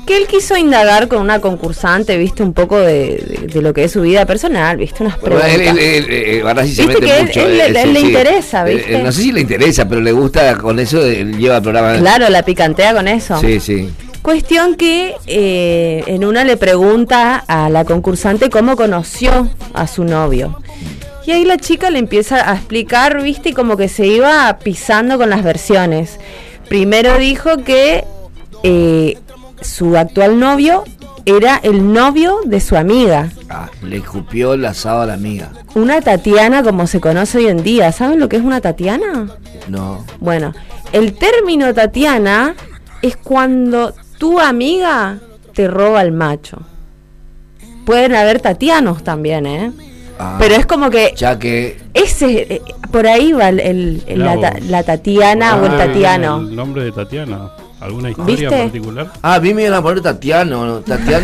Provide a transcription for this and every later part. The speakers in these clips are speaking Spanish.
que él quiso indagar con una concursante, viste, un poco de lo que es su vida personal, viste, unas preguntas. Ahora sí se viste mete que mucho. Él le interesa, viste. No sé si le interesa, pero le gusta con eso, lleva el programa. Claro, la picantea con eso. Sí. Cuestión que en una le pregunta a la concursante cómo conoció a su novio. Y ahí la chica le empieza a explicar, viste, y como que se iba pisando con las versiones. Primero dijo que su actual novio era el novio de su amiga. Le escupió el asado a la amiga. Una Tatiana, como se conoce hoy en día. ¿Saben lo que es una Tatiana? No. Bueno, el término Tatiana es cuando tu amiga te roba el macho. Pueden haber Tatianos también, pero es como que... Ya que... Ese, por ahí va la Tatiana o el Tatiano. El nombre de Tatiana. ¿Alguna historia ¿Viste? en particular? A mí me iban a poner Tatiano.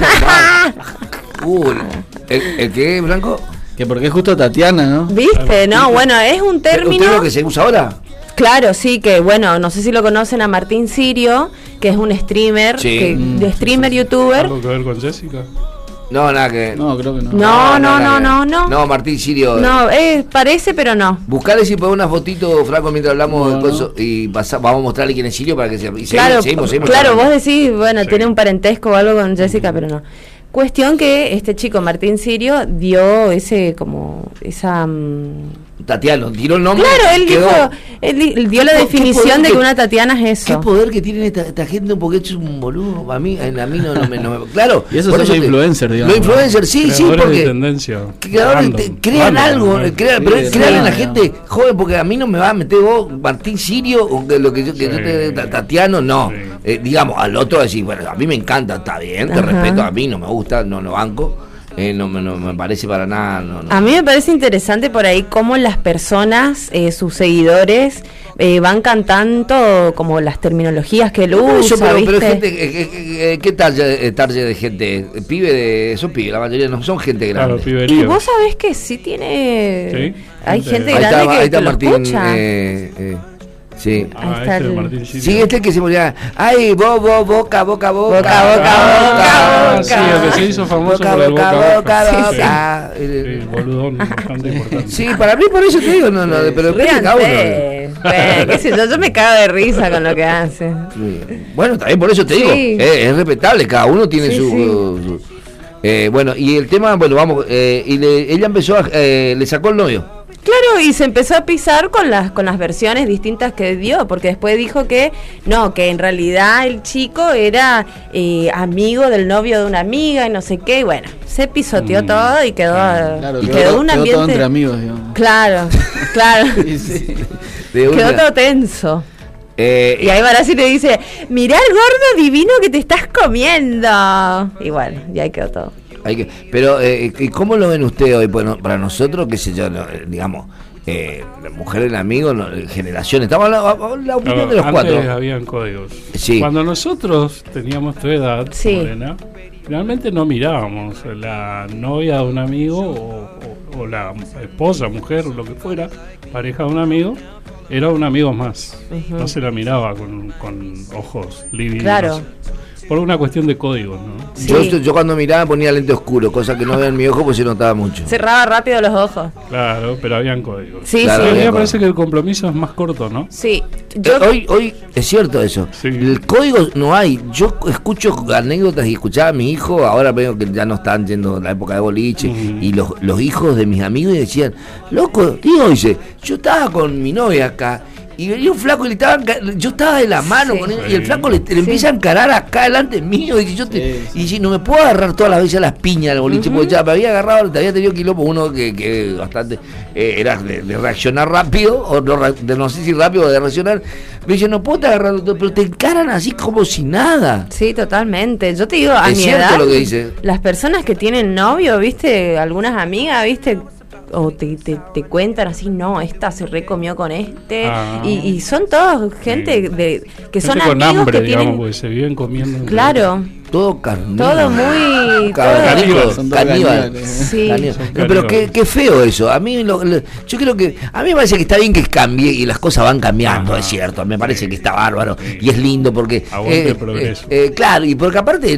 ¿El qué, Blanco? Que porque es justo Tatiana, ¿no? ¿Viste? No, bueno, es un término... ¿Usted es lo que se usa ahora? Claro, sí, que bueno, no sé si lo conocen a Martín Sirio, que es un streamer, streamer youtuber. ¿Algo que ver con Jessica? No, nada que... No, creo que no. No. No, Martín Sirio. No, parece, pero no. Buscale si podés una fotito, Franco, mientras hablamos de cosas y vamos a mostrarle quién es Sirio para que se... Seguimos claro, vos decís, bueno, tiene un parentesco o algo con Jessica, pero no. Cuestión que este chico, Martín Sirio, dio esa... Tatiano, tiró el nombre. Claro, él dio la definición de que una Tatiana es eso. Qué poder que tiene esta gente, porque es un boludo. A mí no me claro. Y eso son los influencers, digamos. Los influencers, sí, porque... tendencia. Crean algo, crean en la gente joven, porque a mí no me va a meter vos, Martín Sirio, o lo que yo Tatiano, no. Digamos, al otro decir, bueno, a mí me encanta, está bien, te respeto, a mí no me gusta, no banco. No me parece para nada. No. A mí me parece interesante por ahí cómo las personas, sus seguidores, van cantando como las terminologías que él usa. Pero gente, ¿qué tal de gente? Son pibes, la mayoría no son gente grande. Claro, y vos sabés que sí tiene... ¿Sí? Hay gente grande que Martín, lo escucha. Sí. Martín Sirio. Sí, que se moría. Ay, boca. Sí, el que se hizo famoso por el boca. El boludón bastante importante. Sí, para mí por eso te digo, pero cada uno. Qué sé yo me cago de risa con lo que hace. Bueno, también por eso te digo, es respetable, cada uno tiene su bueno, y el tema, bueno, vamos, ella empezó le sacó el novio. Claro, y se empezó a pisar con las versiones distintas que dio, porque después dijo que en realidad el chico era amigo del novio de una amiga y no sé qué, y bueno, se pisoteó todo y quedó un ambiente todo entre amigos, digamos. Claro. Sí. Quedó todo tenso. Y ahí Barassi le dice, mirá el gordo divino que te estás comiendo. Y bueno, y ahí quedó todo. Pero, ¿cómo lo ven ustedes hoy? Bueno, para nosotros, qué sé yo, digamos, mujeres, amigos, generaciones. Estamos hablando la opinión de los antes cuatro. Habían códigos. Sí. Cuando nosotros teníamos tu edad, sí, Morena, realmente no mirábamos la novia de un amigo o la esposa, mujer, lo que fuera, pareja de un amigo. Era un amigo más. No se la miraba con ojos lívidos. Claro. Por una cuestión de códigos, ¿no? Sí. Yo cuando miraba ponía lente oscuro, cosa que no vean mi ojo, pues se notaba mucho. Cerraba rápido los ojos. Claro, pero habían códigos. Sí, claro, sí. A mí me parece que el compromiso es más corto, ¿no? Sí. Hoy es cierto eso. Sí. El código no hay. Yo escucho anécdotas y escuchaba a mi hijo, ahora veo que ya no están yendo en la época de boliche, y los hijos de mis amigos y decían, loco, tío, dice, yo estaba con mi novia acá, y venía un flaco y yo estaba de la mano con él, y el flaco le empieza a encarar acá delante mío, y dice, no me puedo agarrar todas las veces a las piñas del boliche, porque ya me había agarrado, te había tenido quilombo, uno que bastante era de reaccionar rápido, o no sé si rápido o de reaccionar. Me dice, no puedo agarrarlo todo, pero te encaran así como si nada. Sí, totalmente. Yo te digo, a mi edad, lo que dice. Las personas que tienen novio, viste, algunas amigas, viste, o te cuentan así, no, esta se recomió con este, y son todos gente que son con amigos hambre, que digamos, tienen, porque se viven comiendo. claro, todo carnívoro. todo muy caníbal. Sí. No, pero qué feo eso. A mí yo creo que a mí me parece que está bien que cambie y las cosas van cambiando, es cierto. Me parece que está bárbaro y es lindo porque aguante el progreso. Claro, y porque aparte